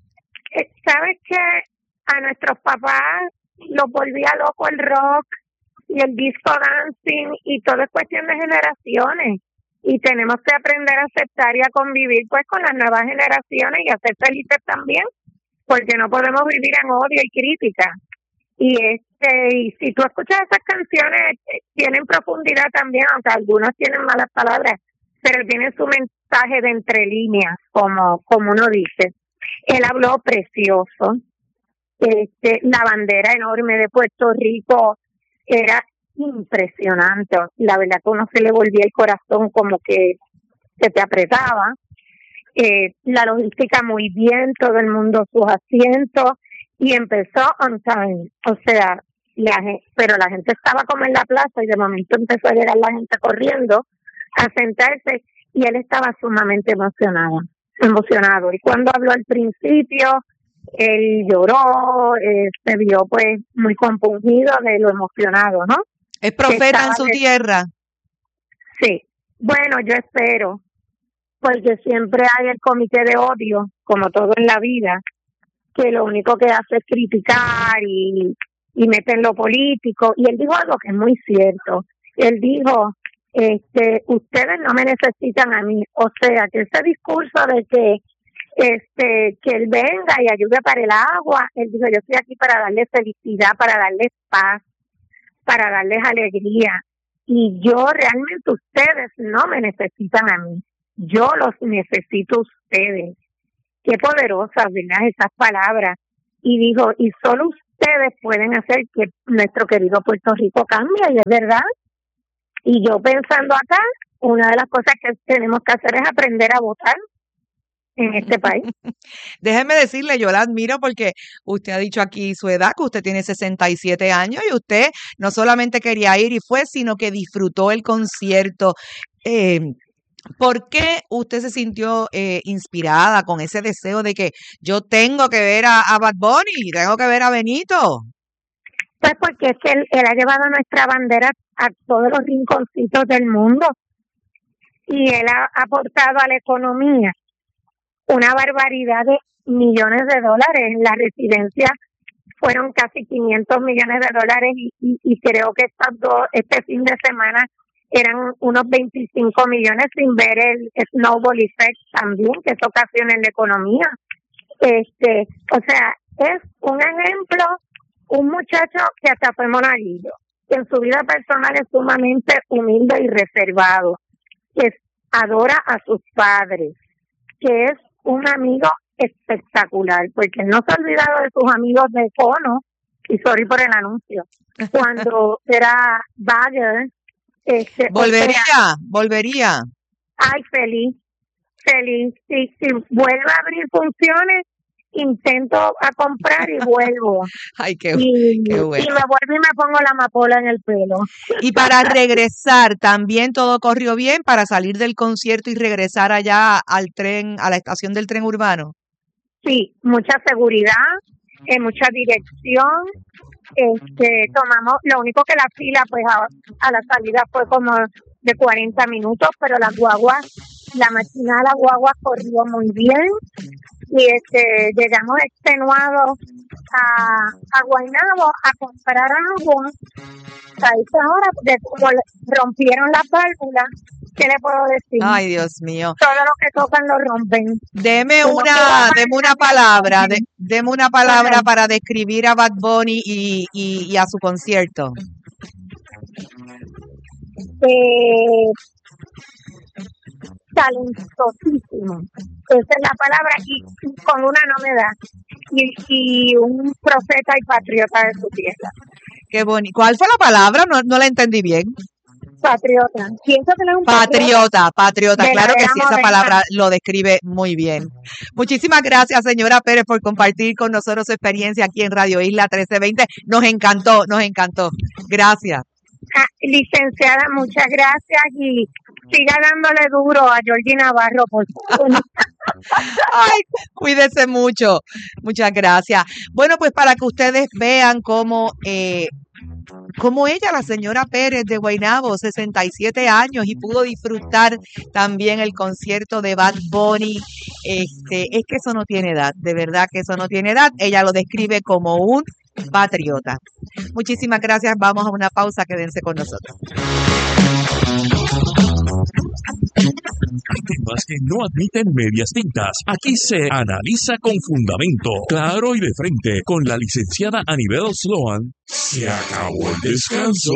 eh, ¿sabes qué? A nuestros papás los volvía loco el rock y el disco dancing, y todo es cuestión de generaciones, y tenemos que aprender a aceptar y a convivir pues con las nuevas generaciones y a ser felices también, porque no podemos vivir en odio y crítica. Y este y si tú escuchas esas canciones, eh, tienen profundidad también, aunque algunos tienen malas palabras, pero tienen su mensaje de entre líneas, como como uno dice. Él habló precioso. Este, la bandera enorme de Puerto Rico era impresionante. La verdad que uno se le volvía el corazón, como que se te apretaba. Eh, la logística muy bien, todo el mundo sus asientos, y empezó on time. O sea, la gen- pero la gente estaba como en la plaza, y de momento empezó a llegar la gente corriendo a sentarse, y él estaba sumamente emocionado, emocionado. Y cuando habló al principio, él lloró, eh, se vio pues muy compungido de lo emocionado, ¿no?
Es profeta en
Estaba
su
de-
tierra.
Sí, bueno, yo espero, porque siempre hay el comité de odio, como todo en la vida, que lo único que hace es criticar y, y mete en lo político. Y él dijo algo que es muy cierto. Él dijo, este, ustedes no me necesitan a mí. O sea, que ese discurso de que este que él venga y ayude para el agua, él dijo, yo estoy aquí para darle felicidad, para darle paz, para darles alegría. Y yo realmente, ustedes no me necesitan a mí, yo los necesito a ustedes. Qué poderosas, ¿verdad? Esas palabras. Y dijo, y solo ustedes pueden hacer que nuestro querido Puerto Rico cambie, y es verdad. Y yo pensando acá, una de las cosas que tenemos que hacer es aprender a votar en este país.
Déjeme decirle, yo la admiro porque usted ha dicho aquí su edad, que usted tiene sesenta y siete años y usted no solamente quería ir y fue, sino que disfrutó el concierto. Eh, ¿Por qué usted se sintió eh, inspirada con ese deseo de que yo tengo que ver a, a Bad Bunny, tengo que ver a Benito?
Pues porque es que él, él ha llevado nuestra bandera a todos los rinconcitos del mundo y él ha aportado a la economía una barbaridad de millones de dólares. La residencia fueron casi quinientos millones de dólares y, y, y creo que estas dos, este fin de semana eran unos veinticinco millones, sin ver el snowball effect también, que eso ocasiona en la economía. Este, o sea, es un ejemplo, un muchacho que hasta fue monaguillo, que en su vida personal es sumamente humilde y reservado, que adora a sus padres, que es un amigo espectacular, porque no se ha olvidado de sus amigos de Cono, y sorry por el anuncio, cuando era Bagger. Este,
volvería,
o sea,
volvería.
Ay, feliz, feliz. Si, si vuelve a abrir funciones, intento a comprar y vuelvo.
Ay, qué,
y,
qué bueno.
Y me vuelvo y me pongo la amapola en el pelo.
Y para regresar, ¿también todo corrió bien para salir del concierto y regresar allá al tren, a la estación del tren urbano?
Sí, mucha seguridad, eh, mucha dirección. Este, tomamos, lo único que la fila pues a, a la salida fue como de cuarenta minutos, pero las guaguas, la máquina de las guaguas corrió muy bien y este llegamos extenuados a, a Guaynabo a comprar agua a esa hora, de como rompieron las válvulas. ¿Qué le puedo decir?
Ay, Dios mío.
Todo lo que tocan lo rompen.
Deme una, deme una palabra, de, deme una palabra para describir a Bad Bunny y, y, y a su concierto.
Eh, talentosísimo. Esa es la palabra, y con una no me da. Y, y un profeta y patriota de su tierra.
Qué bonito. ¿Cuál fue la palabra? No, no la entendí bien.
Patriota. Pienso que es un
patriota. Patriota, patriota. Claro que sí, esa
moderna.
palabra lo describe muy bien. Muchísimas gracias, señora Pérez, por compartir con nosotros su experiencia aquí en Radio Isla trece veinte. Nos encantó, nos encantó. Gracias.
Ah, licenciada, muchas gracias y siga dándole duro a Georgie Navarro, por favor.
Ay, cuídese mucho. Muchas gracias. Bueno, pues para que ustedes vean cómo... Eh, como ella, la señora Pérez de Guaynabo, sesenta y siete años, y pudo disfrutar también el concierto de Bad Bunny. Este, es que eso no tiene edad, de verdad que eso no tiene edad. Ella lo describe como un patriota. Muchísimas gracias. Vamos a una pausa. Quédense con nosotros.
Temas que no admiten medias tintas. Aquí se analiza con fundamento, claro y de frente, con la licenciada Anibel Sloan. Se acabó el descanso.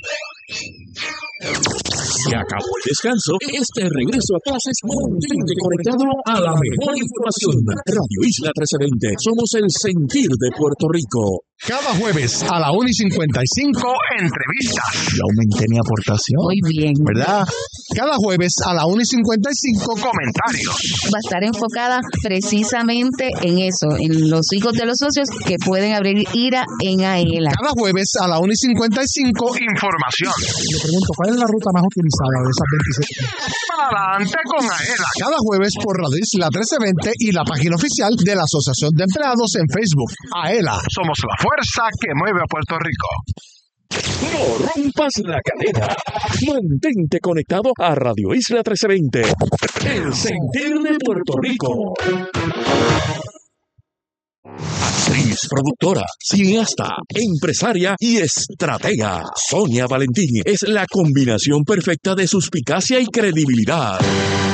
Se acabó el descanso. Este regreso a clases mantente conectado a la mejor información. Radio Isla trece veinte. Somos el sentir de Puerto Rico.
Cada jueves a la una y cincuenta y cinco, entrevistas.
Yo aumenté mi aportación.
Muy bien.
¿Verdad? Cada jueves a la una y cincuenta y cinco, comentarios.
Va a estar enfocada precisamente en eso, en los hijos de los socios que pueden abrir IRA en AELA.
Cada jueves a la una y cincuenta y cinco, información.
Le pregunto, ¿cuál es la ruta más utilizada de esas veintisiete?
Adelante con AELA. Cada jueves por Radio Isla trece veinte y la página oficial de la Asociación de Empleados en Facebook. AELA, somos la fuerza que mueve a Puerto Rico.
No rompas la cadena. Mantente conectado a Radio Isla trece veinte. El sentir de Puerto Rico. Actriz, productora, cineasta, empresaria y estratega. Sonia Valentín es la combinación perfecta de suspicacia y credibilidad.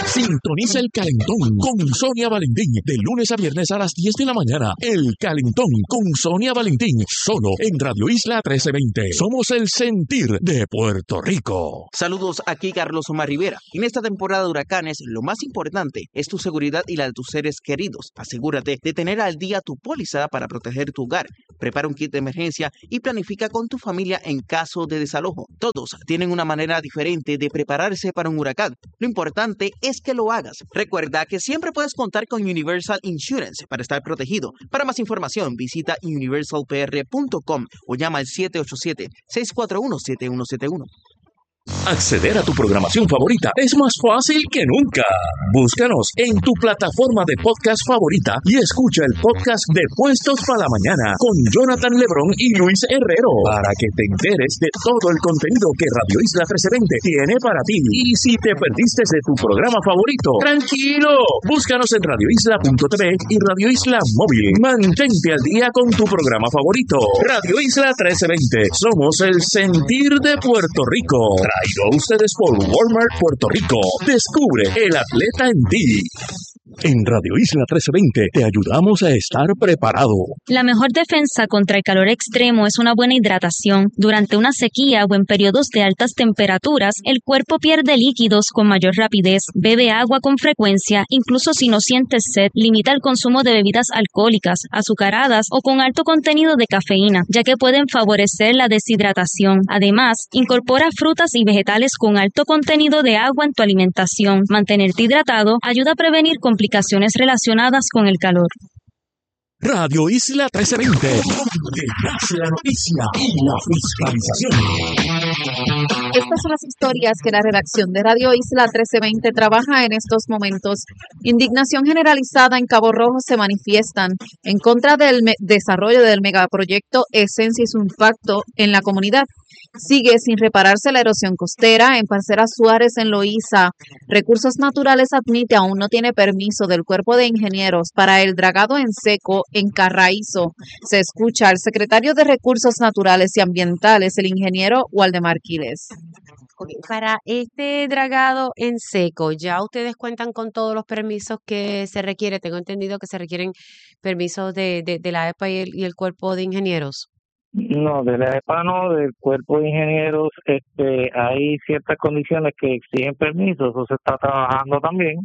Sintoniza El Calentón con Sonia Valentín de lunes a viernes a las diez de la mañana. El Calentón con Sonia Valentín, solo en Radio Isla trece veinte. Somos el sentir de Puerto Rico.
Saludos, aquí Carlos Omar Rivera. En esta temporada de huracanes, lo más importante es tu seguridad y la de tus seres queridos. Asegúrate de tener al día tu póliza para proteger tu hogar. Prepara un kit de emergencia y planifica con tu familia en caso de desalojo. Todos tienen una manera diferente de prepararse para un huracán. Lo importante es que lo hagas. Recuerda que siempre puedes contar con Universal Insurance para estar protegido. Para más información, visita universal p r punto com o llama al siete ocho siete, seis cuatro uno, siete uno siete uno.
Acceder a tu programación favorita es más fácil que nunca. Búscanos en tu plataforma de podcast favorita y escucha el podcast de Puestos para la Mañana con Jonathan Lebrón y Luis Herrero para que te enteres de todo el contenido que Radio Isla trece veinte tiene para ti. Y si te perdiste de tu programa favorito, tranquilo, búscanos en radio isla punto t v y Radio Isla Móvil. Mantente al día con tu programa favorito. Radio Isla trece veinte, somos el sentir de Puerto Rico. Traído a ustedes por Walmart Puerto Rico. Descubre el atleta en ti. En Radio Isla trece veinte te ayudamos a estar preparado.
La mejor defensa contra el calor extremo es una buena hidratación. Durante una sequía o en periodos de altas temperaturas, el cuerpo pierde líquidos con mayor rapidez. Bebe agua con frecuencia, incluso si no sientes sed. Limita el consumo de bebidas alcohólicas, azucaradas o con alto contenido de cafeína, ya que pueden favorecer la deshidratación. Además, incorpora frutas y vegetales con alto contenido de agua en tu alimentación. Mantenerte hidratado ayuda a prevenir complicaciones relacionadas con el calor.
Radio Isla trece veinte, donde nace la noticia y la fiscalización.
Estas son las historias que la redacción de Radio Isla trece veinte trabaja en estos momentos. Indignación generalizada en Cabo Rojo se manifiestan en contra del desarrollo del megaproyecto Esencia y Sulfato en la comunidad. Sigue sin repararse la erosión costera en Parceras Suárez en Loíza. Recursos Naturales admite aún no tiene permiso del Cuerpo de Ingenieros para el dragado en seco en Carraízo. Se escucha al secretario de Recursos Naturales y Ambientales, el ingeniero Waldemar Quiles.
Para este dragado en seco, ¿ya ustedes cuentan con todos los permisos que se requiere? Tengo entendido que se requieren permisos de, de, de la E P A y el, y el Cuerpo de Ingenieros.
No, de la E P A no, del Cuerpo de Ingenieros este, hay ciertas condiciones que exigen permisos, eso se está trabajando también,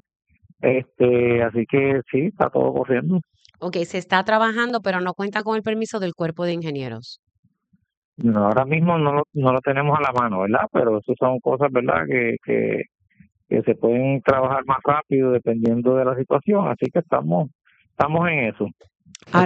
este, así que sí, está todo corriendo.
Ok, se está trabajando, pero no cuenta con el permiso del Cuerpo de Ingenieros.
No, ahora mismo no lo, no lo tenemos a la mano, ¿verdad? Pero eso son cosas, ¿verdad?, que, que, que se pueden trabajar más rápido dependiendo de la situación, así que estamos, estamos en eso.
Ah.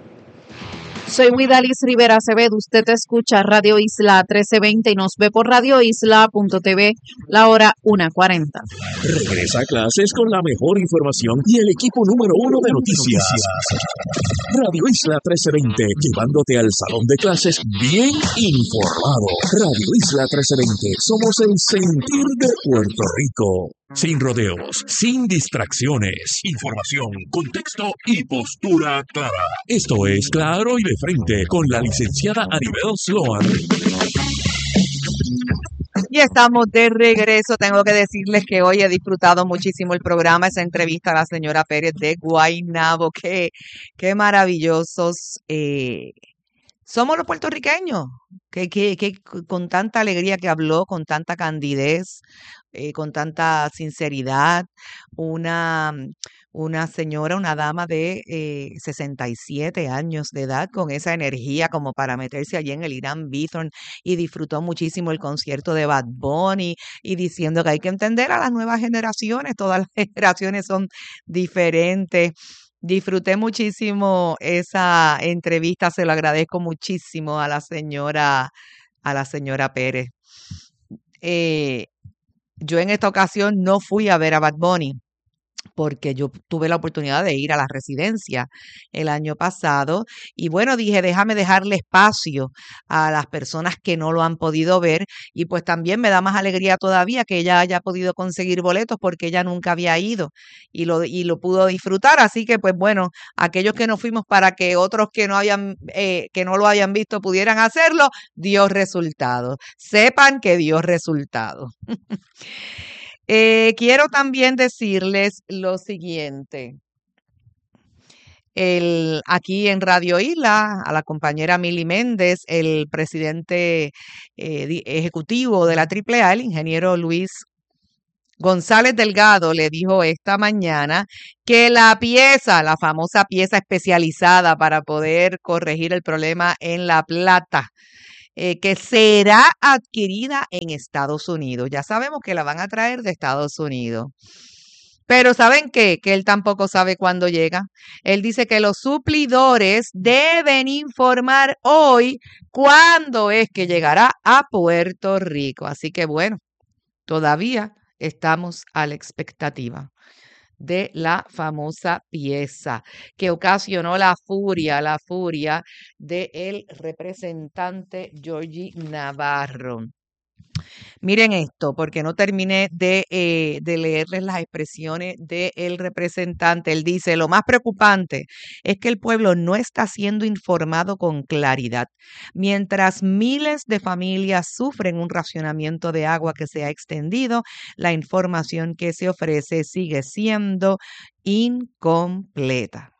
Soy Widalis Rivera Acevedo, usted escucha Radio Isla trece veinte y nos ve por radio isla punto t v, la hora una cuarenta.
Regresa a clases con la mejor información y el equipo número uno de noticias. Radio Isla trece veinte, llevándote al salón de clases bien informado. Radio Isla trece veinte, somos el sentir de Puerto Rico. Sin rodeos, sin distracciones, información, contexto y postura clara. Esto es Claro y de Frente con la licenciada Anibel Sloan.
Y estamos de regreso. Tengo que decirles que hoy he disfrutado muchísimo el programa, esa entrevista a la señora Pérez de Guaynabo. Qué, qué maravillosos eh, somos los puertorriqueños, que, que, que con tanta alegría que habló, con tanta candidez, eh, con tanta sinceridad, una, una señora, una dama de eh, sesenta y siete años de edad, con esa energía como para meterse allí en el Irán Bithorn, y disfrutó muchísimo el concierto de Bad Bunny, y diciendo que hay que entender a las nuevas generaciones, todas las generaciones son diferentes. Disfruté muchísimo esa entrevista, se lo agradezco muchísimo a la señora, a la señora Pérez. Eh, yo en esta ocasión no fui a ver a Bad Bunny, porque yo tuve la oportunidad de ir a la residencia el año pasado y bueno, dije, déjame dejarle espacio a las personas que no lo han podido ver, y pues también me da más alegría todavía que ella haya podido conseguir boletos, porque ella nunca había ido y lo, y lo pudo disfrutar, así que pues bueno, aquellos que no fuimos para que otros que no hayan eh, que no lo hayan visto pudieran hacerlo, dio resultados. Sepan que dio resultados. Eh, quiero también decirles lo siguiente. El, aquí en Radio Isla, a la compañera Mili Méndez, el presidente eh, di- ejecutivo de la Triple A, el ingeniero Luis González Delgado, le dijo esta mañana que la pieza, la famosa pieza especializada para poder corregir el problema en La Plata, eh, que será adquirida en Estados Unidos. Ya sabemos que la van a traer de Estados Unidos. Pero ¿saben qué? Que él tampoco sabe cuándo llega. Él dice que los suplidores deben informar hoy cuándo es que llegará a Puerto Rico. Así que bueno, todavía estamos a la expectativa de la famosa pieza que ocasionó la furia, la furia del representante Georgie Navarro. Miren esto, porque no terminé de, eh, de leerles las expresiones del representante. Él dice, lo más preocupante es que el pueblo no está siendo informado con claridad. Mientras miles de familias sufren un racionamiento de agua que se ha extendido, la información que se ofrece sigue siendo incompleta.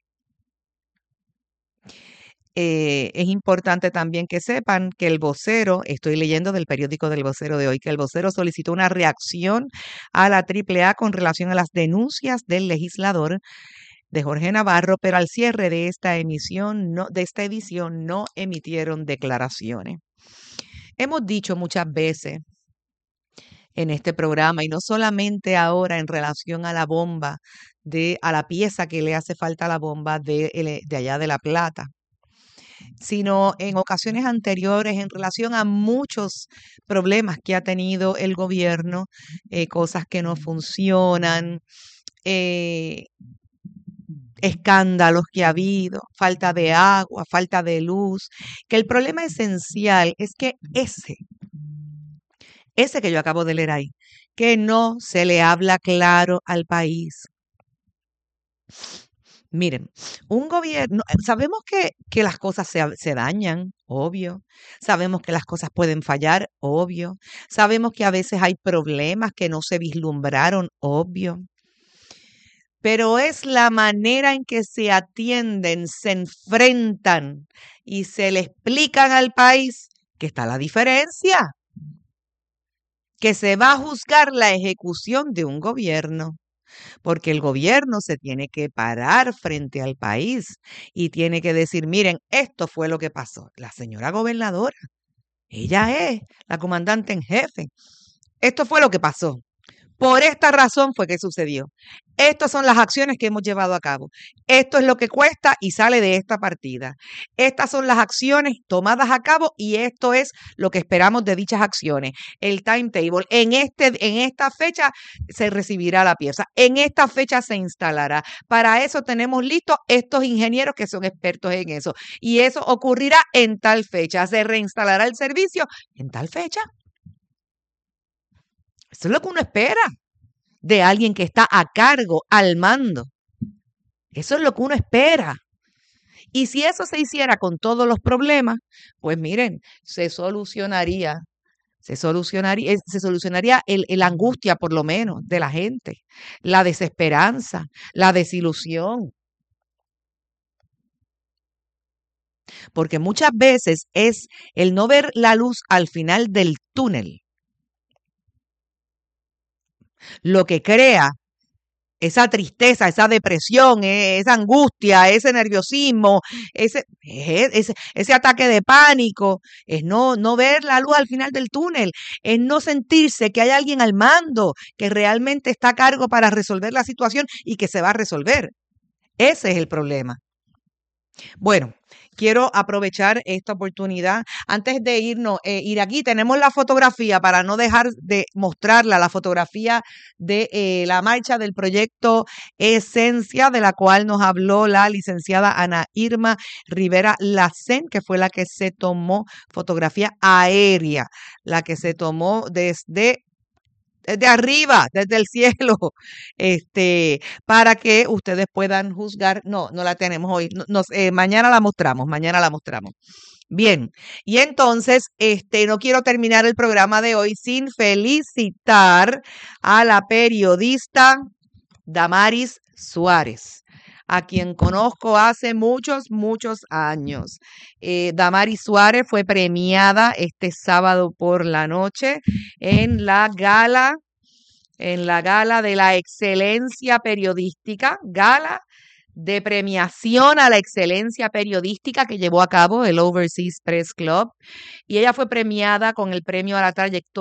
Eh, es importante también que sepan que el vocero, estoy leyendo del periódico del Vocero de hoy, que el vocero solicitó una reacción a la Triple A con relación a las denuncias del legislador de Jorge Navarro, pero al cierre de esta emisión, no, de esta edición, no emitieron declaraciones. Hemos dicho muchas veces en este programa, y no solamente ahora en relación a la bomba, de, a la pieza que le hace falta a la bomba de, de allá de La Plata, sino en ocasiones anteriores en relación a muchos problemas que ha tenido el gobierno, eh, cosas que no funcionan, eh, escándalos que ha habido, falta de agua, falta de luz, que el problema esencial es que ese, ese que yo acabo de leer ahí, que no se le habla claro al país. Miren, un gobierno, sabemos que, que las cosas se, se dañan, obvio. Sabemos que las cosas pueden fallar, obvio. Sabemos que a veces hay problemas que no se vislumbraron, obvio. Pero es la manera en que se atienden, se enfrentan y se le explican al país que está la diferencia, que se va a juzgar la ejecución de un gobierno. Porque el gobierno se tiene que parar frente al país y tiene que decir, miren, esto fue lo que pasó. La señora gobernadora, ella es la comandante en jefe. Esto fue lo que pasó. Por esta razón fue que sucedió. Estas son las acciones que hemos llevado a cabo. Esto es lo que cuesta y sale de esta partida. Estas son las acciones tomadas a cabo y esto es lo que esperamos de dichas acciones. El timetable. En, este, en esta fecha se recibirá la pieza. En esta fecha se instalará. Para eso tenemos listos estos ingenieros que son expertos en eso. Y eso ocurrirá en tal fecha. Se reinstalará el servicio en tal fecha. Eso es lo que uno espera de alguien que está a cargo, al mando. Eso es lo que uno espera. Y si eso se hiciera con todos los problemas, pues miren, se solucionaría, se solucionaría, se solucionaría el, el angustia por lo menos de la gente, la desesperanza, la desilusión. Porque muchas veces es el no ver la luz al final del túnel lo que crea esa tristeza, esa depresión, esa angustia, ese nerviosismo, ese, ese, ese ataque de pánico, es no, no ver la luz al final del túnel, es no sentirse que hay alguien al mando que realmente está a cargo para resolver la situación y que se va a resolver. Ese es el problema. Bueno, quiero aprovechar esta oportunidad. Antes de irnos, eh, ir aquí, tenemos la fotografía para no dejar de mostrarla, la fotografía de eh, la marcha del proyecto Esencia, de la cual nos habló la licenciada Ana Irma Rivera Lacén, que fue la que se tomó fotografía aérea, la que se tomó desde desde arriba, desde el cielo, este, para que ustedes puedan juzgar. No, no la tenemos hoy. No- Nos, eh, mañana la mostramos, mañana la mostramos. Bien, y entonces, este, no quiero terminar el programa de hoy sin felicitar a la periodista Damaris Suárez, a quien conozco hace muchos, muchos años. Eh, Damaris Suárez fue premiada este sábado por la noche en la gala, en la gala de la excelencia periodística, gala de premiación a la excelencia periodística que llevó a cabo el Overseas Press Club, y ella fue premiada con el premio a la trayectoria